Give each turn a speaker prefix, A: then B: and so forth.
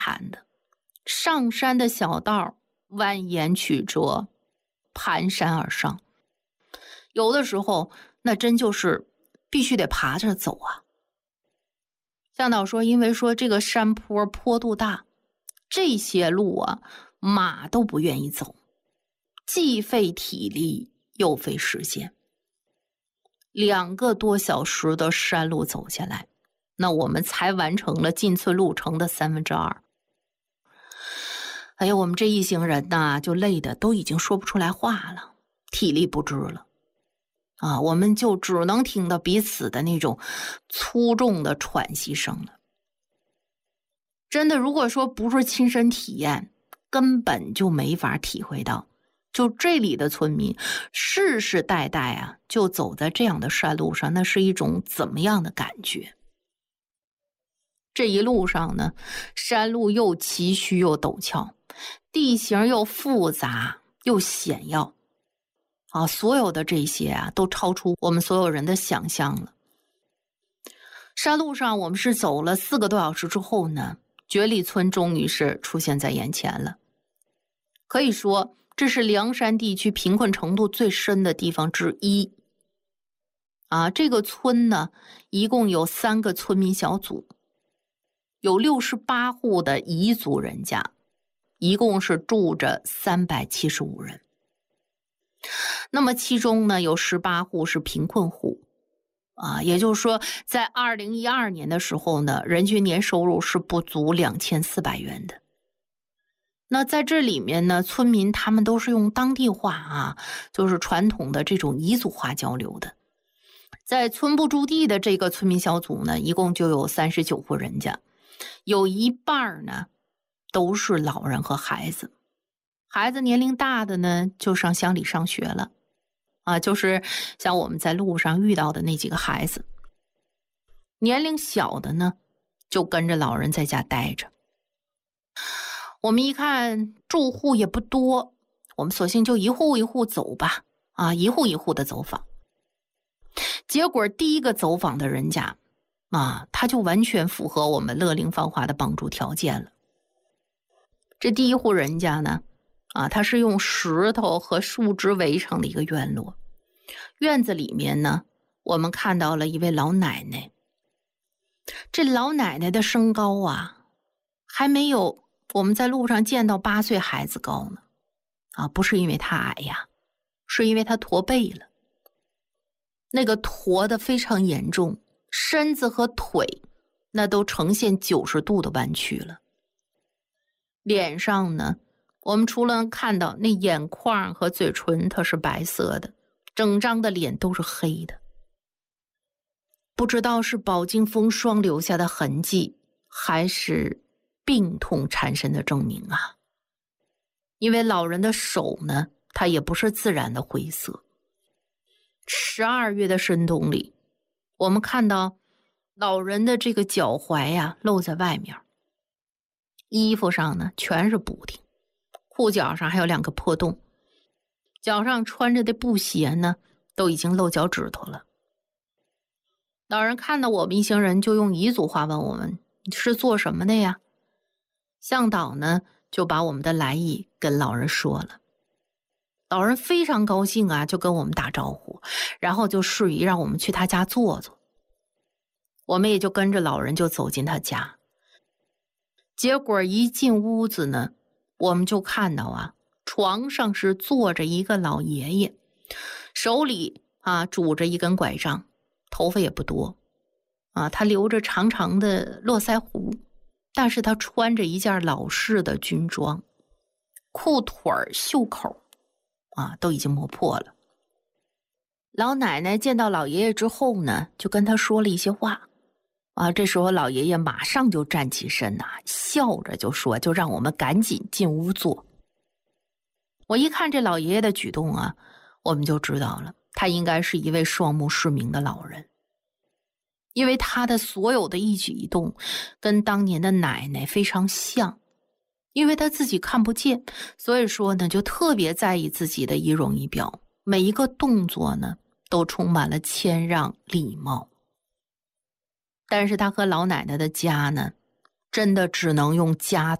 A: 坎的，上山的小道蜿蜒曲折，盘山而上，有的时候那真就是必须得爬着走啊。向导说，因为说这个山坡坡度大，这些路啊马都不愿意走，既费体力又费时间。2个多小时的山路走下来，那我们才完成了进村路程的2/3。哎呀，我们这一行人呐，就累的都已经说不出来话了，体力不支了啊，我们就只能听到彼此的那种粗重的喘息声了。真的，如果说不是亲身体验，根本就没法体会到，就这里的村民世世代代啊，就走在这样的山路上，那是一种怎么样的感觉？这一路上呢，山路又崎岖又陡峭，地形又复杂又险要啊，所有的这些啊，都超出我们所有人的想象了。山路上我们是走了4个多小时之后呢，觉里村终于是出现在眼前了。可以说这是凉山地区贫困程度最深的地方之一啊。这个村呢，一共有3个村民小组，有68户的彝族人家，一共是住着375人。那么其中呢，有18户是贫困户啊，也就是说在2012年的时候呢，人均年收入是不足2400元的。那在这里面呢，村民他们都是用当地话啊，就是传统的这种彝族话交流的。在村部驻地的这个村民小组呢，一共就有39户人家，有一半呢都是老人和孩子。孩子年龄大的呢，就上乡里上学了啊，就是像我们在路上遇到的那几个孩子。年龄小的呢，就跟着老人在家待着。我们一看住户也不多，我们索性就一户一户走吧，啊，一户一户的走访。结果第一个走访的人家啊，他就完全符合我们乐龄芳华的帮助条件了。这第一户人家呢，啊，它是用石头和树枝围成的一个院落。院子里面呢，我们看到了一位老奶奶。这老奶奶的身高啊，还没有我们在路上见到8岁孩子高呢。啊，不是因为她矮呀，是因为她驼背了。那个驼的非常严重，身子和腿那都呈现90度的弯曲了。脸上呢，我们除了看到那眼眶和嘴唇它是白色的，整张的脸都是黑的。不知道是饱经风霜留下的痕迹，还是病痛缠身的证明啊。因为老人的手呢，它也不是自然的灰色。12月的深冬里，我们看到老人的这个脚踝呀，露在外面，衣服上呢全是补丁，裤脚上还有2个破洞，脚上穿着的布鞋呢都已经露脚趾头了。老人看到我们一行人，就用彝族话问我们是做什么的呀？向导呢就把我们的来意跟老人说了。老人非常高兴啊，就跟我们打招呼，然后就示意让我们去他家坐坐。我们也就跟着老人就走进他家。结果一进屋子呢，我们就看到啊，床上是坐着一个老爷爷，手里啊拄着一根拐杖，头发也不多啊，他留着长长的络腮胡，但是他穿着一件老式的军装，裤腿袖口啊都已经磨破了。老奶奶见到老爷爷之后呢，就跟他说了一些话啊。这时候老爷爷马上就站起身啊，笑着就说，就让我们赶紧进屋坐。我一看这老爷爷的举动啊，我们就知道了，他应该是一位双目失明的老人。因为他的所有的一举一动跟当年的奶奶非常像，因为他自己看不见，所以说呢就特别在意自己的仪容仪表，每一个动作呢都充满了谦让礼貌。但是他和老奶奶的家呢真的只能用家